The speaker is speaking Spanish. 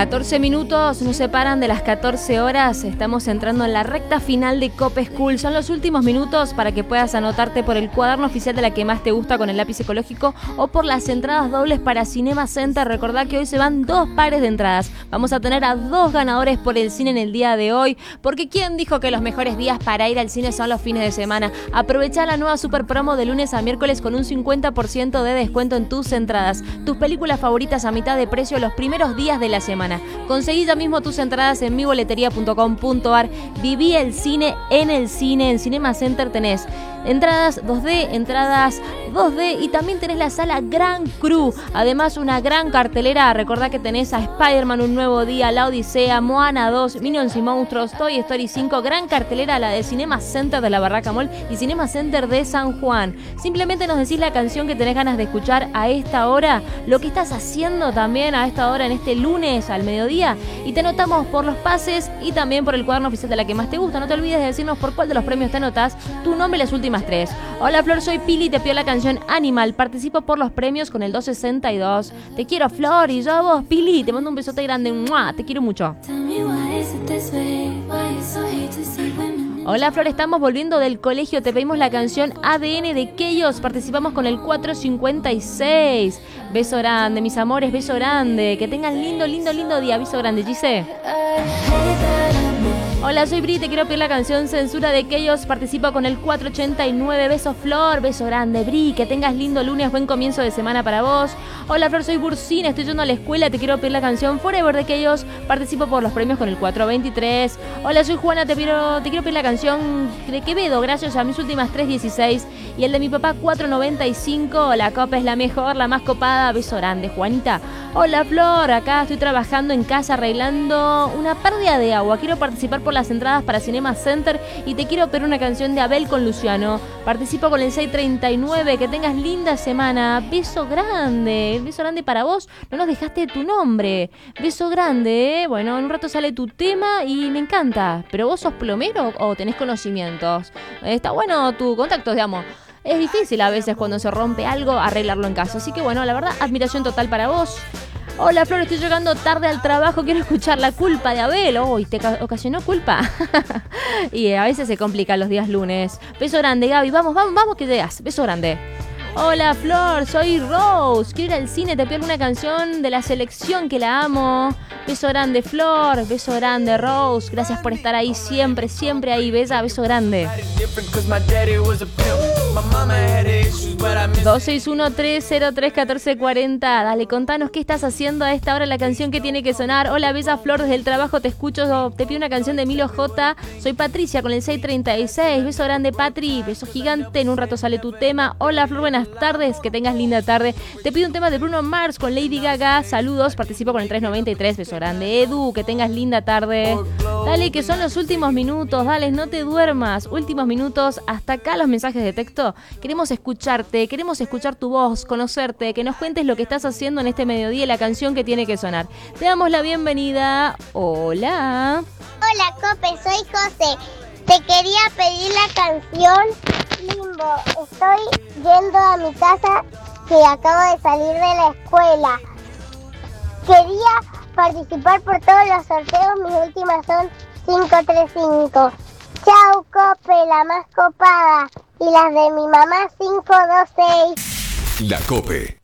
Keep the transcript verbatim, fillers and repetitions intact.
catorce minutos nos separan de las catorce horas. Estamos entrando en la recta final de Cope School. Son los últimos minutos para que puedas anotarte por el cuaderno oficial de la que más te gusta con el lápiz ecológico o por las entradas dobles para Cinema Center. Recordá que hoy se van dos pares de entradas. Vamos a tener a dos ganadores por el cine en el día de hoy. Porque ¿quién dijo que los mejores días para ir al cine son los fines de semana? Aprovecha la nueva super promo de lunes a miércoles con un cincuenta por ciento de descuento en tus entradas. Tus películas favoritas a mitad de precio los primeros días de la semana. Conseguí ya mismo tus entradas en mi boletería punto com punto ar. Viví el cine en el cine. En Cinema Center tenés entradas dos D, entradas dos D y también tenés la sala Gran Cru. Además, una gran cartelera. Recordá que tenés a Spider-Man Un Nuevo Día, La Odisea, Moana dos, Minions y Monstruos, Toy Story cinco. Gran cartelera, la de Cinema Center de la Barraca Mall y Cinema Center de San Juan. Simplemente nos decís la canción que tenés ganas de escuchar a esta hora, lo que estás haciendo también a esta hora en este lunes al mediodía y te anotamos por los pases y también por el cuaderno oficial de la que más te gusta. No te olvides de decirnos por cuál de los premios te anotás, tu nombre y las últimas tres. Hola Flor, soy Pili, te pido la canción Animal. Participo por los premios con el doscientos sesenta y dos. Te quiero Flor y yo a vos Pili, te mando un besote grande. ¡Mua! Te quiero mucho. Hola Flor, estamos volviendo del colegio, te pedimos la canción A D N de Keyos, participamos con el cuatrocientos cincuenta y seis. Beso grande, mis amores, beso grande, que tengan lindo, lindo, lindo día, beso grande, Gise. Hola, soy Bri, te quiero pedir la canción Censura de Keyos, participo con el cuatrocientos ochenta y nueve. Beso Flor, beso grande, Bri, que tengas lindo lunes, buen comienzo de semana para vos. Hola Flor, soy Bursina, estoy yendo a la escuela, te quiero pedir la canción Forever de Keyos, participo por los premios con el cuatrocientos veintitrés. Hola, soy Juana, te, pido, te quiero pedir la canción de Quevedo, gracias a mis últimas tres dieciséis. Y el de mi papá cuatrocientos noventa y cinco, la copa es la mejor, la más copada, beso grande, Juanita. Hola Flor, acá estoy trabajando en casa arreglando una pérdida de agua, quiero participar por las entradas para Cinema Center y te quiero pedir una canción de Abel con Luciano. Participo con el seiscientos treinta y nueve, que tengas linda semana. Beso grande, beso grande para vos. No nos dejaste tu nombre. Beso grande, ¿eh? Bueno, en un rato sale tu tema y me encanta. ¿Pero vos sos plomero o tenés conocimientos? Está bueno tu contacto, digamos. Es difícil a veces cuando se rompe algo arreglarlo en casa. Así que bueno, la verdad, admiración total para vos. Hola Flor, estoy llegando tarde al trabajo, quiero escuchar La Culpa de Abel. Uy, ¿te ocasionó culpa? Y a veces se complican los días lunes. Beso grande, Gaby, vamos, vamos, vamos que llegas. Beso grande. Hola Flor, soy Rose, quiero ir al cine, te pido una canción de la selección que la amo. Beso grande Flor, beso grande Rose, gracias por estar ahí siempre, siempre ahí, besa, beso grande. dos seis uno, tres cero tres, uno cuatro cuatro cero, dale, contanos qué estás haciendo a esta hora, la canción que tiene que sonar. Hola, besa Flor, desde el trabajo te escucho, te pido una canción de Milo J. Soy Patricia con el seiscientos treinta y seis, beso grande Patri, beso gigante, en un rato sale tu tema. Hola Flor, buenas tardes, que tengas linda tarde. Te pido un tema de Bruno Mars con Lady Gaga, saludos, participo con el trescientos noventa y tres, beso grande Edu, que tengas linda tarde. Dale, que son los últimos minutos, dale, no te duermas, últimos minutos, hasta acá los mensajes de texto. Queremos escucharte, queremos escuchar tu voz, conocerte, que nos cuentes lo que estás haciendo en este mediodía y la canción que tiene que sonar. Te damos la bienvenida. Hola. Hola, Cope, soy José. Te quería pedir la canción Limbo. Estoy yendo a mi casa que acabo de salir de la escuela. Quería participar por todos los sorteos, mis últimas son cinco tres cinco. Chau, Cope, la más copada. Y las de mi mamá cinco dos seis. La Cope.